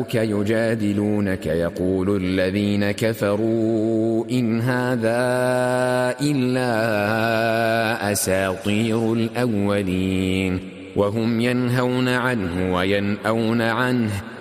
جاءوك يجادلونك يقول الذين كفروا إن هذا إلا أساطير الأولين وهم ينهون عنه وينأون عنه